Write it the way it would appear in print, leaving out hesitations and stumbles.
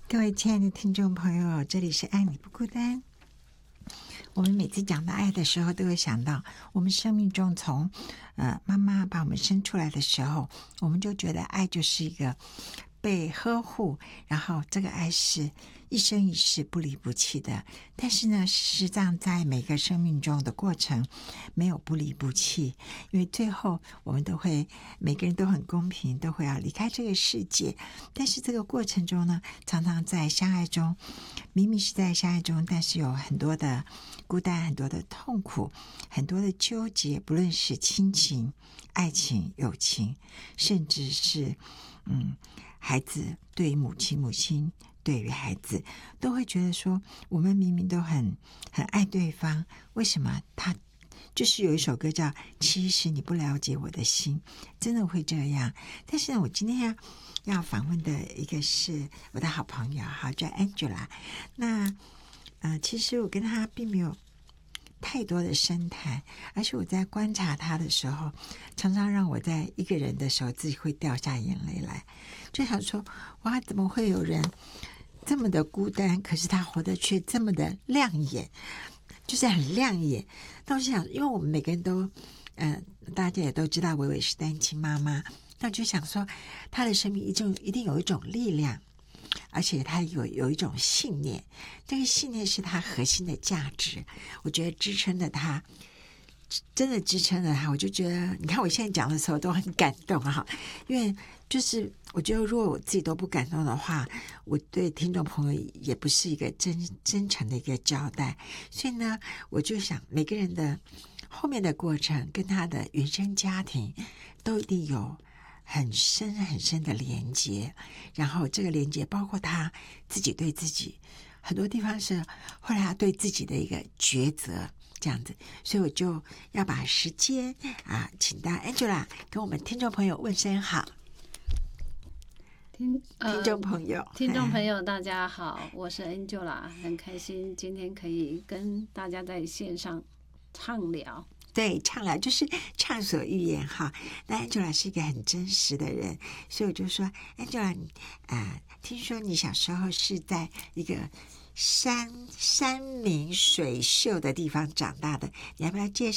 各位亲爱的听众朋友，这里是爱你不孤单。我们每次讲到爱的时候，都会想到我们生命中从妈妈把我们生出来的时候，我们就觉得爱就是一个被呵护，然后这个爱是一生一世不离不弃的。但是呢，事实上在每个生命中的过程没有不离不弃，因为最后我们都会每个人都很公平，都会要离开这个世界。但是这个过程中呢，常常在相爱中，明明是在相爱中，但是有很多的孤单，很多的痛苦，很多的纠结，不论是亲情、爱情、友情，甚至是孩子对于母亲，母亲对于孩子，都会觉得说，我们明明都很爱对方，为什么他就是有一首歌叫《其实你不了解我的心》，真的会这样。但是呢，我今天要访问的一个是我的好朋友，哈，叫 Angela。那其实我跟她并没有太多的深谈，而且我在观察她的时候，常常让我在一个人的时候自己会掉下眼泪来，就想说，哇，怎么会有人这么的孤单，可是他活得却这么的亮眼，就是很亮眼。那我就想，因为我们每个人都大家也都知道伟伟是单亲妈妈，那我就想说，她的生命一定有一种力量，而且她有一种信念，这个信念是她核心的价值，我觉得支撑着她，真的支撑着她。我就觉得，你看我现在讲的时候都很感动哈，因为就是我觉得如果我自己都不感动的话，我对听众朋友也不是一个真诚的一个交代。所以呢，我就想每个人的后面的过程跟他的原生家庭都一定有很深很深的连结，然后这个连结包括他自己对自己，很多地方是后来他对自己的一个抉择，这样子。所以我就要把时间请到 Angela 跟我们听众朋友问声好。听众朋友大家好，我是 Angela， 很开心今天可以跟大家在线上畅聊。 对，畅聊就是畅所欲言哈。那 Angela 是一个很真实的人，所以我就说 Angela，听说你小时候是在一个山明水秀的地方长大的，你要不要介绍